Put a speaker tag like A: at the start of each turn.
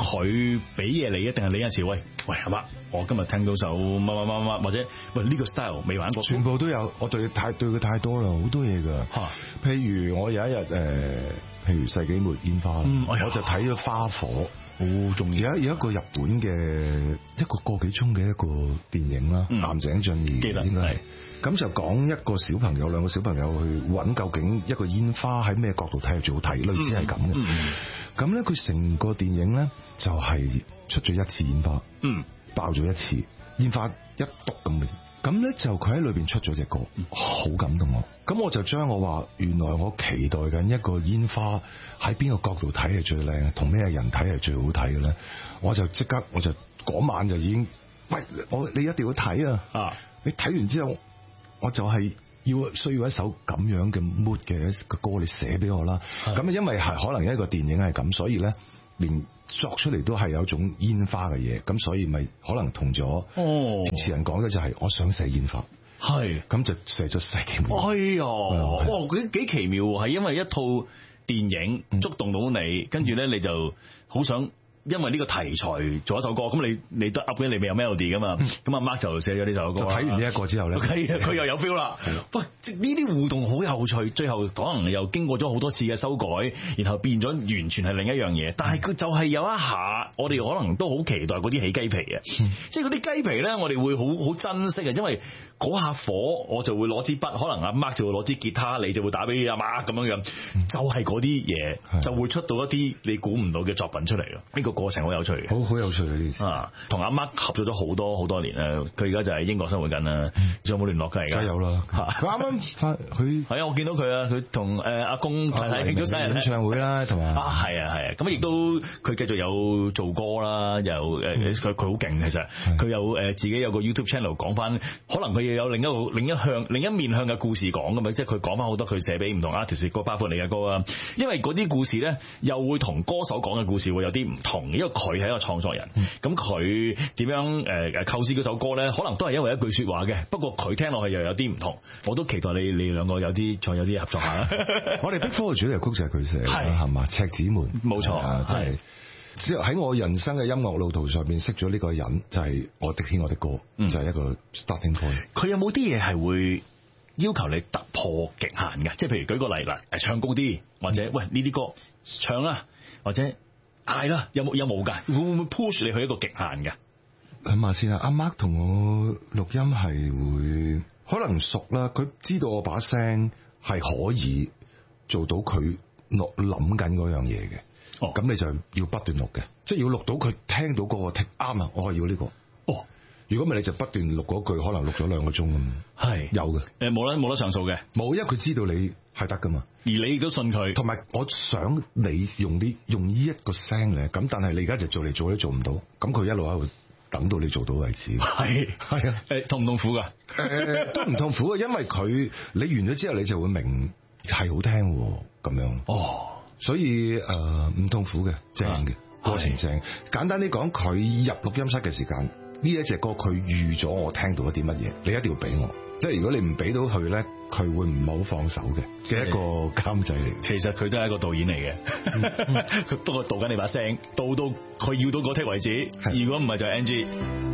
A: 佢俾嘢你，一定係你有陣時喂阿媽，我今日聽到首乜，或者喂呢個 style 未玩過，
B: 全部都有。我對佢太多啦，好多嘢㗎。譬如我有一日譬如世紀末煙花，我就睇咗花火。仲有一個日本嘅一個幾鐘嘅一個電影啦，岩井俊二
A: 記得
B: 應該係。咁就講一個小朋友，兩個小朋友去揾究竟一個煙花喺咩角度睇係最好睇，類似係咁嘅。咁咧佢成個電影咧就係出咗一次煙花，爆咗一次煙花一篤咁嘅。咁咧就佢喺裏邊出咗隻歌，好感動我。咁我就將我話，原來我期待緊一個煙花喺邊個角度睇係最靚，同咩人睇係最好睇嘅咧，我就嗰晚就已經，喂，你一定要睇啊！你睇完之後，我就係需要一首咁樣嘅 mood 嘅一個歌，你寫俾我啦。咁因為係可能一個電影係咁，所以咧連作出嚟都係有種煙花嘅嘢，咁所以咪可能同咗填詞人講嘅就係我想寫煙花，係咁就寫咗世紀末。哎呀，哇，幾奇妙，係因為一套電影觸動到你，跟住咧你就好想。因為呢個題材做一首歌，咁你都 up 緊你未有 melody 噶嘛？咁阿 Mark 就寫咗呢首歌。睇完呢一個之後咧，佢又有 feel 啦。喂，即係呢啲互動好有趣，最後可能又經過咗好多次嘅修改，然後變咗完全係另一樣嘢。但係佢就係有一下，我哋可能都好期待嗰啲起雞皮嘅，即係嗰啲雞皮咧，我哋會好珍惜嘅，因為嗰下火，我就會攞支筆，可能阿 Mark 就會攞支吉他，你就會打俾阿 Mark 咁樣，就係嗰啲嘢就會出到一啲你估唔到嘅作品出嚟咯。呢個過程好有趣嘅，好有趣嘅呢啲同阿 Mark 合作咗好多年啦，佢而家就喺英國生活緊啦，仲有冇聯絡㗎？而家有啦，佢啱啱佢係啊，我見到佢啊，佢同阿公太太慶祝生日演唱會啦，同埋係啊，咁亦都佢繼續有做歌啦，又佢好勁，其實佢有自己有個 YouTube channel 講翻，可能佢又有另一面向嘅故事講㗎嘛，即係佢講翻好多佢寫俾唔同 artist 嘅歌，包括你嘅歌啊，因為嗰啲故事咧又會同歌手講嘅故事會有啲唔同，因為佢係一個創作人，咁佢點樣構思嗰首歌咧，可能都係因為一句說話嘅，不過佢聽落去又有啲唔同，我都期待你兩個有啲合作下啦。我哋Big Four嘅主題曲就係佢寫嘅，係嘛？赤子門，冇錯，真係。之後喺我人生嘅音樂路途上面識咗呢個人，就係我的天我的歌，就係一個 starting point。佢有冇啲嘢係會要求你突破極限嘅？即係譬如舉個例啦，唱高啲，或者喂呢啲歌唱啦，或者嗌啦，有冇㗎？會唔會 push 你去一個極限㗎？諗下先啊，阿 Mark 同我錄音係會可能熟啦，佢知道我把聲係可以做到佢諗緊嗰樣嘢嘅。咁你就要不斷錄嘅，即係要錄到佢聽到嗰個聽啱啊！我係要呢個。如果唔係你就不斷錄嗰句，可能錄咗2個鐘咁。係有嘅，冇得上訴嘅，冇，因為佢知道你係得噶嘛，而你亦都信佢。同埋我想你用呢一個聲咧，咁但係你而家就做嚟做都做唔到，咁佢一路喺度等到你做到為止。係啊，痛唔痛苦噶？都唔痛苦啊，因為你完咗之後，你就會明係好聽咁樣。所以唔痛苦嘅，正嘅過程正。簡單啲講，佢入錄音室嘅時間，呢一隻歌佢預咗我聽到一啲乜嘢，你一定要俾我。即係如果你唔俾到佢咧，佢會唔好放手嘅，即係一個監製嚟。其實佢都係一個導演嚟嘅，佢不過導緊你把聲，導到佢要到嗰剔為止。如果唔係就係 NG。